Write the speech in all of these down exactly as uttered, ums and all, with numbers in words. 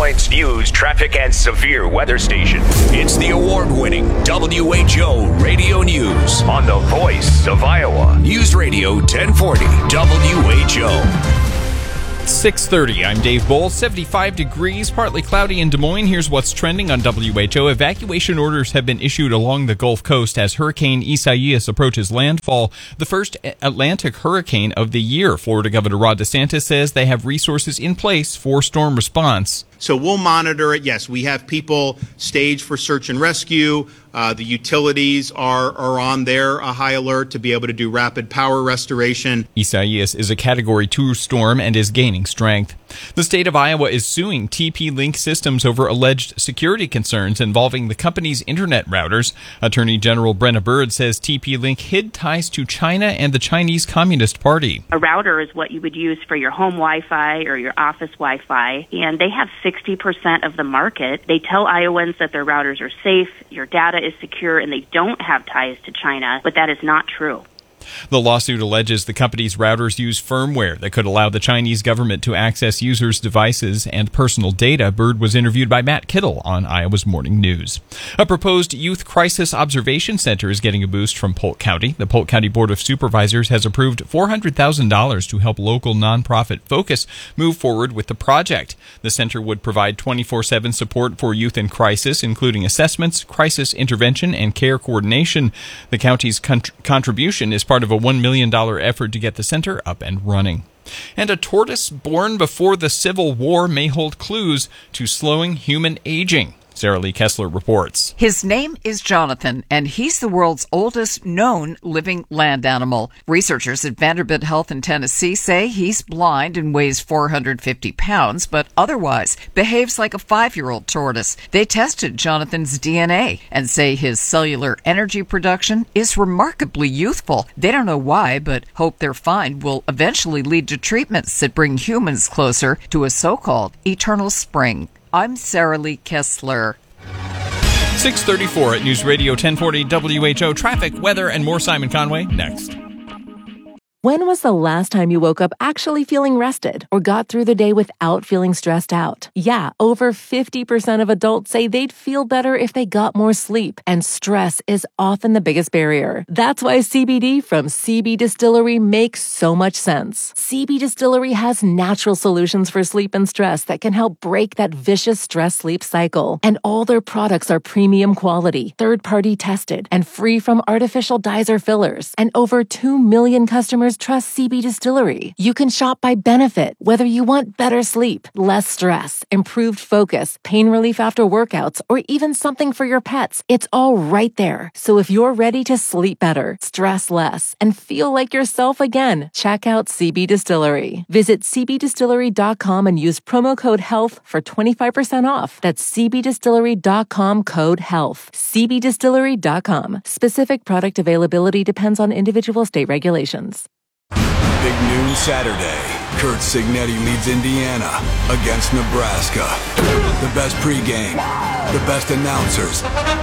Illinois' news, traffic, and severe weather station. It's the award-winning W H O Radio News on the voice of Iowa. News Radio ten forty W H O. six thirty, I'm Dave Bowl. seventy-five degrees, partly cloudy in Des Moines. Here's what's trending on W H O. Evacuation orders have been issued along the Gulf Coast as Hurricane Isaias approaches landfall, the first Atlantic hurricane of the year. Florida Governor Ron DeSantis says they have resources in place for storm response. So we'll monitor it. Yes, we have people staged for search and rescue. Uh, the utilities are, are on their uh, high alert to be able to do rapid power restoration. Isaias is a Category two storm and is gaining strength. The state of Iowa is suing T P-Link Systems over alleged security concerns involving the company's internet routers. Attorney General Brenna Bird says T P-Link hid ties to China and the Chinese Communist Party. A router is what you would use for your home Wi-Fi or your office Wi-Fi, and they have sixty percent of the market. They tell Iowans that their routers are safe, your data is secure, and they don't have ties to China, but that is not true. The lawsuit alleges the company's routers use firmware that could allow the Chinese government to access users' devices and personal data. Bird was interviewed by Matt Kittle on Iowa's Morning News. A proposed youth crisis observation center is getting a boost from Polk County. The Polk County Board of Supervisors has approved four hundred thousand dollars to help local nonprofit Focus move forward with the project. The center would provide twenty-four seven support for youth in crisis, including assessments, crisis intervention, and care coordination. The county's con- contribution is part of a one million dollars effort to get the center up and running. And a tortoise born before the Civil War may hold clues to slowing human aging. Sarah Lee Kessler reports. His name is Jonathan, and he's the world's oldest known living land animal. Researchers at Vanderbilt Health in Tennessee say he's blind and weighs four hundred fifty pounds, but otherwise behaves like a five-year-old tortoise. They tested Jonathan's D N A and say his cellular energy production is remarkably youthful. They don't know why, but hope their find will eventually lead to treatments that bring humans closer to a so-called eternal spring. I'm Sarah Lee Kessler. six thirty-four at News Radio ten forty W H O. Traffic, weather, and more. Simon Conway next. When was the last time you woke up actually feeling rested or got through the day without feeling stressed out? Yeah, over fifty percent of adults say they'd feel better if they got more sleep, and stress is often the biggest barrier. That's why C B D from C B Distillery makes so much sense. C B Distillery has natural solutions for sleep and stress that can help break that vicious stress-sleep cycle. And all their products are premium quality, third-party tested, and free from artificial dyes or fillers. And over two million customers trust C B Distillery. You can shop by benefit, whether you want better sleep, less stress, improved focus, pain relief after workouts, or even something for your pets. It's all right there. So if you're ready to sleep better, stress less, and feel like yourself again, check out C B Distillery. Visit c b distillery dot com and use promo code HEALTH for twenty-five percent off. That's c b distillery dot com code HEALTH. c b distillery dot com. Specific product availability depends on individual state regulations. Big noon Saturday. Kurt Signetti leads Indiana against Nebraska. The best pregame, the best announcers.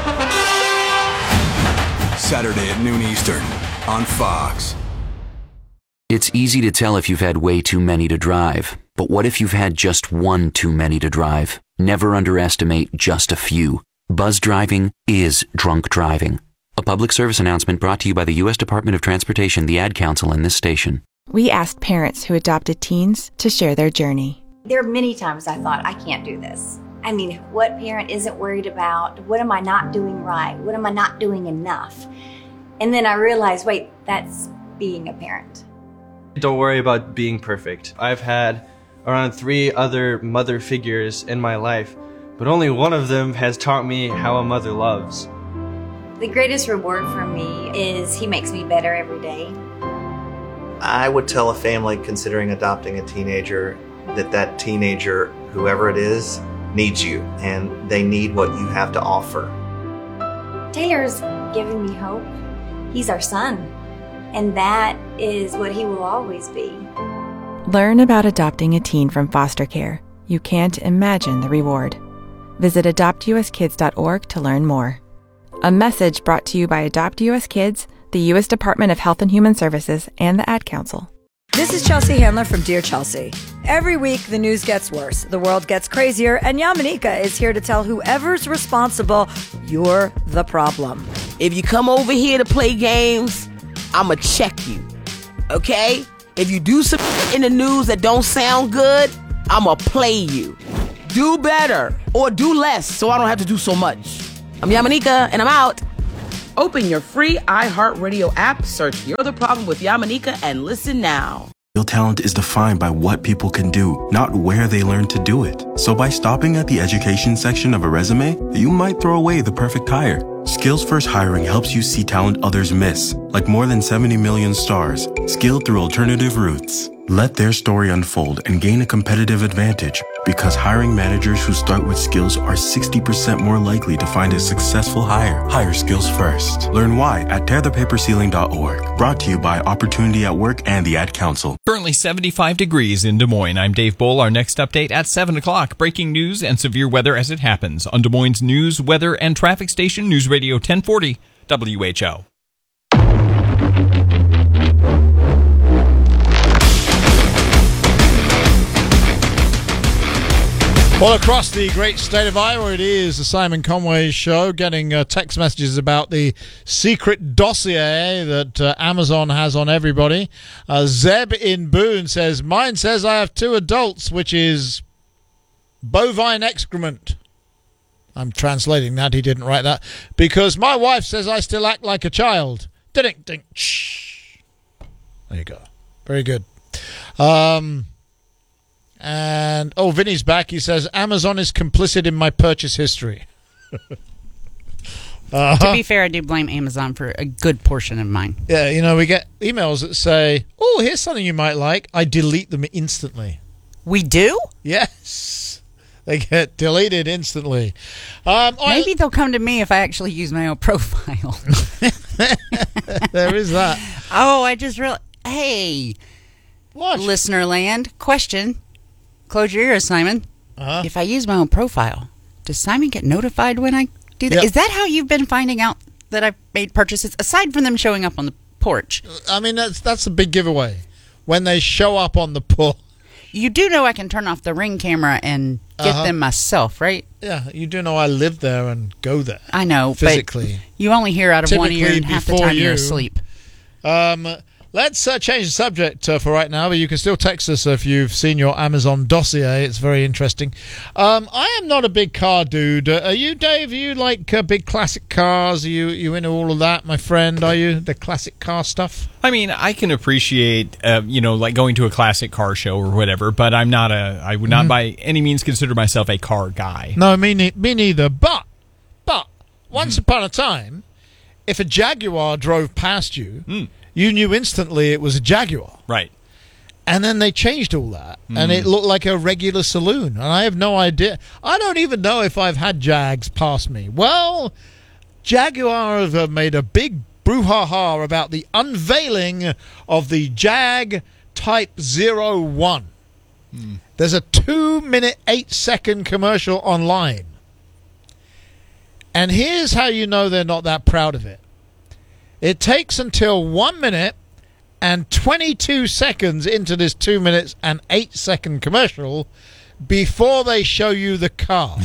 Saturday at noon Eastern on Fox. It's easy to tell if you've had way too many to drive. But what if you've had just one too many to drive? Never underestimate just a few. Buzz driving is drunk driving. A public service announcement brought to you by the U S Department of Transportation, the Ad Council, and this station. We asked parents who adopted teens to share their journey. There are many times I thought, I can't do this. I mean, what parent isn't worried about? What am I not doing right? What am I not doing enough? And then I realized, wait, that's being a parent. Don't worry about being perfect. I've had around three other mother figures in my life, but only one of them has taught me how a mother loves. The greatest reward for me is he makes me better every day. I would tell a family considering adopting a teenager that that teenager, whoever it is, needs you, and they need what you have to offer. Taylor's giving me hope. He's our son, and that is what he will always be. Learn about adopting a teen from foster care. You can't imagine the reward. Visit adopt u s kids dot org to learn more. A message brought to you by Adopt U S Kids, the U S Department of Health and Human Services, and the Ad Council. This is Chelsea Handler from Dear Chelsea. Every week, the news gets worse, the world gets crazier, and Yamanika is here to tell whoever's responsible, you're the problem. If you come over here to play games, I'ma check you, okay? If you do some in the news that don't sound good, I'ma play you. Do better, or do less, so I don't have to do so much. I'm Yamanika, and I'm out. Open your free iHeartRadio app, search You're the Problem with Yamanika, and listen now. Real talent is defined by what people can do, not where they learn to do it. So by stopping at the education section of a resume, you might throw away the perfect hire. Skills First Hiring helps you see talent others miss, like more than seventy million stars, skilled through alternative routes. Let their story unfold and gain a competitive advantage, because hiring managers who start with skills are sixty percent more likely to find a successful hire. Hire skills first. Learn why at tear the paper ceiling dot org. Brought to you by Opportunity at Work and the Ad Council. Currently seventy-five degrees in Des Moines. I'm Dave Bull. Our next update at seven o'clock. Breaking news and severe weather as it happens on Des Moines News, Weather, and Traffic Station, News Radio ten forty W H O. Well, across the great state of Iowa, it is the Simon Conway Show, getting uh, text messages about the secret dossier that uh, Amazon has on everybody. Uh, Zeb in Boone says, mine says I have two adults, which is bovine excrement. I'm translating that. He didn't write that. Because my wife says I still act like a child. Dink, dink, shh. There you go. Very good. Um... And, oh, Vinny's back. He says, Amazon is complicit in my purchase history. uh-huh. To be fair, I do blame Amazon for a good portion of mine. Yeah, you know, we get emails that say, oh, here's something you might like. I delete them instantly. We do? Yes. They get deleted instantly. Um, Maybe I, they'll come to me if I actually use my own profile. There is that. Oh, I just realized. Hey. What? Listener land. Question. Close your ears, Simon. Uh-huh. If I use my own profile, does Simon get notified when I do that? Yep. Is that how you've been finding out that I've made purchases, aside from them showing up on the porch? I mean, that's that's a big giveaway. When they show up on the porch. You do know I can turn off the Ring camera and get uh-huh. them myself, right? Yeah, you do know I live there and go there. I know, physically. But you only hear out of Typically one ear and half the time you, you're asleep. Um... Let's uh, change the subject uh, for right now, but you can still text us if you've seen your Amazon dossier. It's very interesting. Um, I am not a big car dude. Uh, are you, Dave? Are you like uh, big classic cars? Are you, you into all of that, my friend? Are you the classic car stuff? I mean, I can appreciate, uh, you know, like going to a classic car show or whatever, but I'm not a, I would not mm-hmm. by any means consider myself a car guy. No, me, ne- me neither. But, but, once mm-hmm. upon a time, if a Jaguar drove past you, mm. you knew instantly it was a Jaguar. Right. And then they changed all that, mm. and it looked like a regular saloon. And I have no idea. I don't even know if I've had Jags pass me. Well, Jaguar have made a big brouhaha about the unveiling of the Jag Type zero one. Mm. There's a two-minute, eight-second commercial online. And here's how you know they're not that proud of it. It takes until one minute and twenty-two seconds into this two minutes and eight second commercial before they show you the car.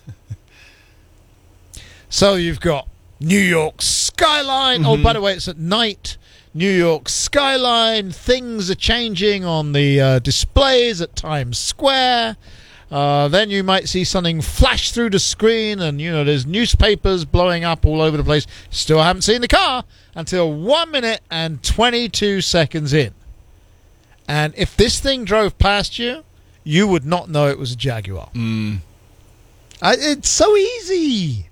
So you've got New York skyline. Mm-hmm. Oh, by the way, it's at night. New York skyline. Things are changing on the uh, displays at Times Square. Uh, then you might see something flash through the screen, and, you know, there's newspapers blowing up all over the place. Still haven't seen the car until one minute and twenty-two seconds in. And if this thing drove past you, you would not know it was a Jaguar. Mm. I, it's so easy.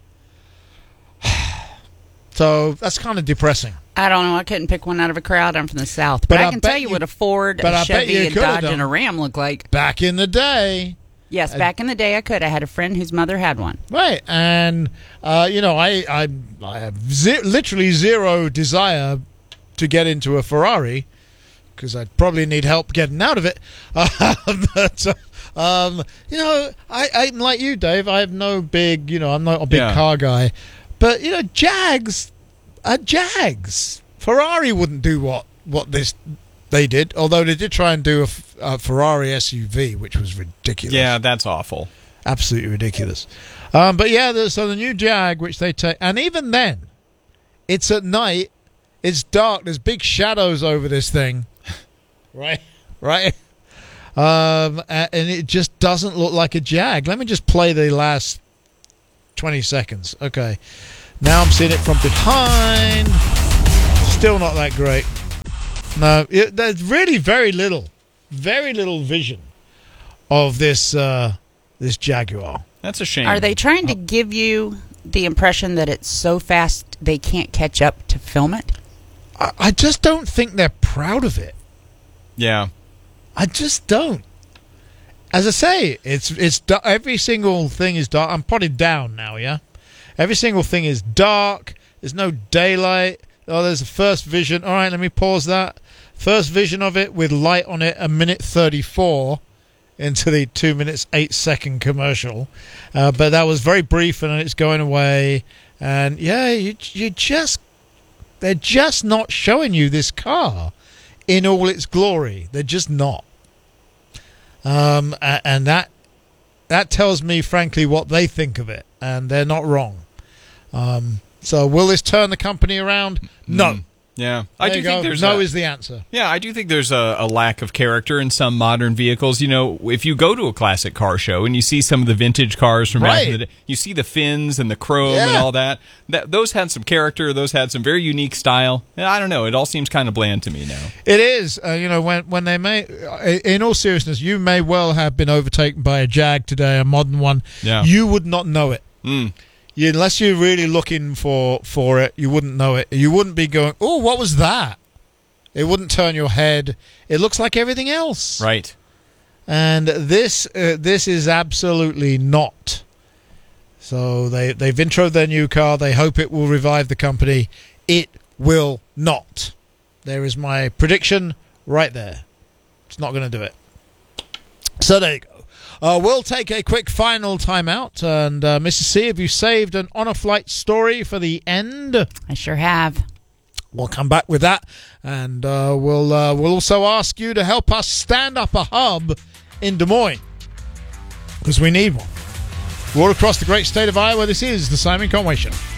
So that's kind of depressing. I don't know. I couldn't pick one out of a crowd. I'm from the South. But, but I, I can tell you, you what a Ford, a Chevy, a Dodge, and a Ram look like. Back in the day. Yes, back in the day I could. I had a friend whose mother had one. Right, and, uh, you know, I I, I have ze- literally zero desire to get into a Ferrari, because I'd probably need help getting out of it. Uh, but, uh, um, you know, I, I'm like you, Dave. I have no big, you know, I'm not a big yeah. car guy. But, you know, Jags are Jags. Ferrari wouldn't do what, what this They did, although they did try and do a, a Ferrari S U V, which was ridiculous. Yeah, that's awful. Absolutely ridiculous. Um, but yeah, the, so the new Jag, which they take, and even then, it's at night, it's dark, there's big shadows over this thing, right? Right? Um, and it just doesn't look like a Jag. Let me just play the last twenty seconds. Okay. Now I'm seeing it from behind. Still not that great. No, it, there's really very little, very little vision of this uh, this Jaguar. That's a shame. Are they trying to give you the impression that it's so fast they can't catch up to film it? I, I just don't think they're proud of it. Yeah. I just don't. As I say, it's it's every single thing is dark. I'm probably down now, yeah? Every single thing is dark. There's no daylight. Oh, there's a first vision. All right, let me pause that. First vision of it with light on it, a minute thirty-four into the two minutes, eight second commercial. Uh, but that was very brief and it's going away. And yeah, you, you just, they're just not showing you this car in all its glory. They're just not. Um, and that, that tells me, frankly, what they think of it. And they're not wrong. Um, so will this turn the company around? No. Mm. Yeah, I there do you think go. there's no a, is the answer. Yeah, I do think there's a, a lack of character in some modern vehicles. You know, if you go to a classic car show and you see some of the vintage cars from back in the day, you see the fins and the chrome Yeah. and all that. That those had some character. Those had some very unique style. And I don't know. It all seems kind of bland to me now. It is. Uh, you know, when when they may, in all seriousness, you may well have been overtaken by a Jag today, a modern one. Yeah. You would not know it. Mm. You, unless you're really looking for, for it, you wouldn't know it. You wouldn't be going, oh, what was that? It wouldn't turn your head. It looks like everything else. Right. And this uh, this is absolutely not. So they, they've introed their new car. They hope it will revive the company. It will not. There is my prediction right there. It's not going to do it. So there you go. Uh, we'll take a quick final timeout. And uh, Missus C, have you saved an Honor Flight story for the end? I sure have. We'll come back with that, and uh, we'll uh, we'll also ask you to help us stand up a hub in Des Moines, because we need one. We're all across the great state of Iowa. This is the Simon Conway Show.